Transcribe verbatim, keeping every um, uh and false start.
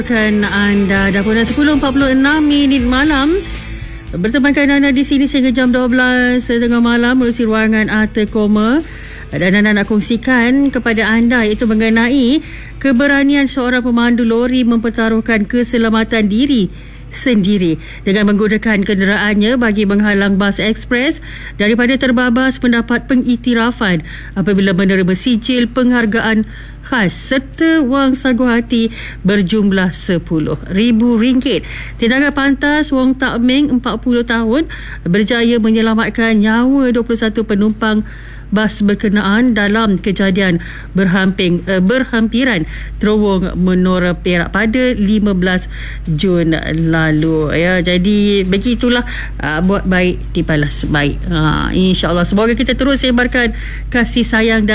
Kan anda dah pun sepuluh empat puluh enam minit malam bertemankan anda di sini sehingga jam dua belas tengah malam melalui ruangan Arthur Koma, dan anda nak kongsikan kepada anda iaitu mengenai keberanian seorang pemandu lori mempertaruhkan keselamatan diri sendiri dengan menggunakan kenderaannya bagi menghalang bas ekspres daripada terbabas mendapat pengiktirafan apabila menerima sijil penghargaan khas serta wang sagu hati berjumlah sepuluh ribu ringgit. Tindakan pantas Wong Tak Meng, empat puluh tahun, berjaya menyelamatkan nyawa dua puluh satu penumpang bas berkenaan dalam kejadian berhamping, uh, berhampiran terowong Menora Perak pada lima belas Jun lalu. Ya, jadi begitulah, uh, buat baik dibalas baik. Ha, InsyaAllah semoga kita terus sebarkan kasih sayang dan